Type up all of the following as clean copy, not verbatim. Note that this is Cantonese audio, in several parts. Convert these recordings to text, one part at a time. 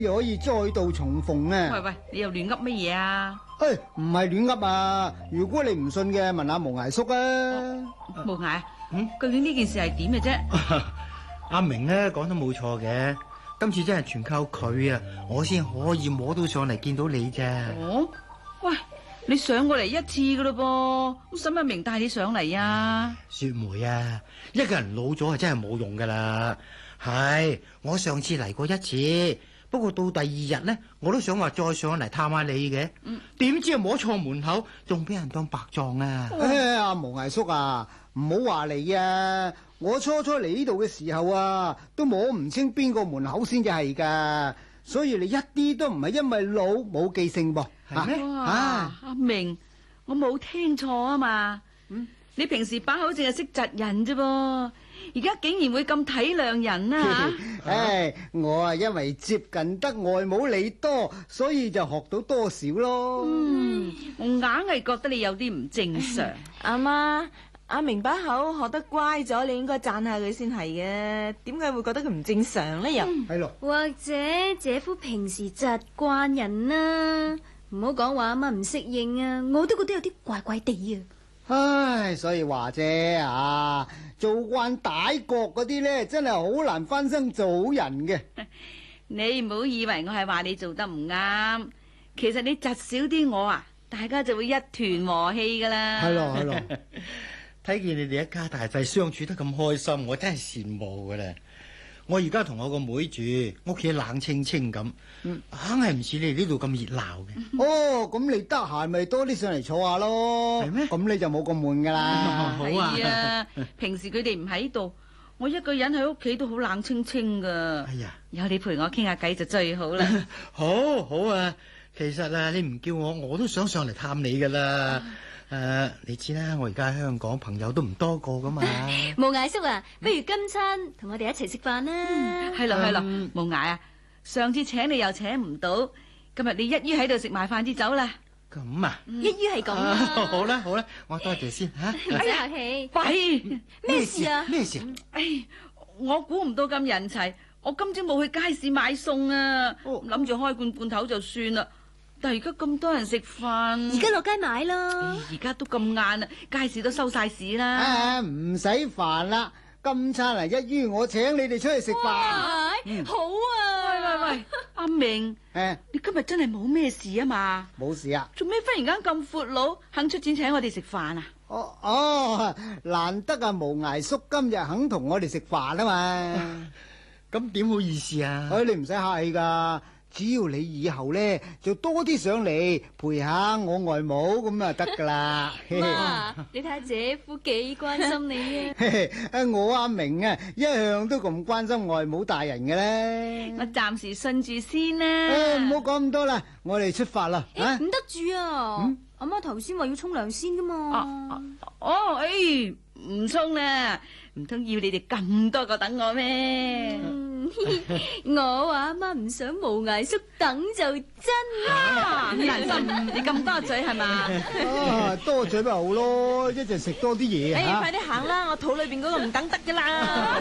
又可以再度重逢啊！ 喂喂，你又亂噏乜嘢啊？ 唔係亂噏啊！如果你唔信嘅，問下無涯叔啊。 無涯，究竟呢件事係點嘅啫？ 阿明咧講得冇錯嘅，今次真係全靠佢啊，我先可以摸到上嚟見到你啫。 哦，喂，你上過嚟一次噶咯噃，咁使乜明帶你上嚟啊？ 雪梅啊，一個人老咗係真係冇用噶啦。係，我上次嚟過一次，不過到第二日咧，我都想話再上嚟探下你嘅。點知啊摸錯門口，仲俾人當白撞啊！ 阿無涯叔啊，唔好話你啊！我初嚟呢度嘅時候啊，都摸唔清邊個門口先至係噶，所以你一啲都唔係因為老冇記性噃。 係咩？ 阿明，我冇聽錯啊嘛。你平時把口淨係識窒人啫噃，而家竟然會咁體諒人啊！ 我啊因為接近得外母你多，所以就學到多少咯。 我硬係覺得你有啲唔正常。 阿媽，阿明把口學得乖咗，你應該讚下佢先係嘅。點解會覺得佢唔正常咧？又係咯， 或者姐夫平時習慣人啦，唔好講話阿媽唔適應啊，我都覺得有啲怪怪地啊。 所以話啫啊，做慣大國嗰啲咧，真係好難翻身做人嘅。 你唔好以為我係話你做得唔啱，其實你窒少啲我啊，大家就會一團和氣噶啦。 係咯， 睇見你哋一家大細相處得咁開心，我真係羨慕噶啦。我而家同我個妹住，屋企冷清清咁，硬係唔似你哋呢度咁熱鬧嘅。 咁你得閒咪多啲上嚟坐下咯。 係咩？ 咁你就冇咁悶噶啦。 好啊。 係啊，平時佢哋唔喺度，我一個人喺屋企都好冷清清噶。 哎呀， 有你陪我傾下偈就最好啦。 好啊，其實啊，你唔叫我都想上嚟探你噶啦。你知啦，我而家喺香港朋友都唔多個噶嘛。 無涯叔啊，不如今餐同我哋一齊食飯啦。 係咯，無涯啊，上次請你又請唔到，今日你一於喺度食埋飯至走啦。 咁啊， 一於係咁啦。 好啦，我多謝先吓。 唔使客氣。 喂， 咩事啊？ 咩事？ 我估唔到咁人齊，我今朝冇去街市買餸啊，諗住開罐頭就算啦。但係而家咁多人食飯， 而家落街買咯。 而家都咁晏啦，街市都收晒市啦。 唔使煩啦，今餐啊一於我請你哋出去食飯。 好啊！ 喂，阿明，你今日真係冇咩事啊嘛？ 冇事啊。 做咩忽然間咁闊佬，肯出錢請我哋食飯啊？ 難得啊無涯叔今日肯同我哋食飯啊嘛。 咁點好意思啊？ 你唔使客氣噶。只要你以後咧就多啲上嚟陪下我外母咁啊得噶啦。 媽，你睇下姐夫幾關心你啊！ 我阿明啊一向都咁關心外母大人嘅咧。 我暫時信住先啦。 唔好講咁多啦，我哋出發啦。 唔得住啊！阿媽頭先話要沖涼先噶嘛。 唔沖啦，唔通要你哋咁多個等我咩？ 我話阿媽唔想無涯叔等就真啦。 難心，你咁多嘴係嘛？ 多嘴咪好咯，一陣食多啲嘢啊！ 快啲行啦，我肚裏邊嗰個唔等得噶啦。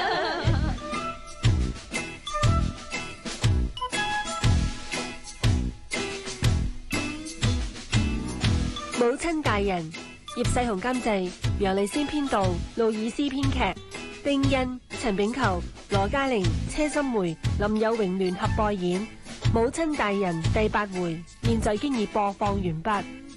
母親大人，葉世雄監製，楊麗仙編導，路爾斯編劇，丁欣、陳炳球、羅嘉玲、車心梅、林有榮聯合播演《母親大人》第8回，現在經已播放完畢。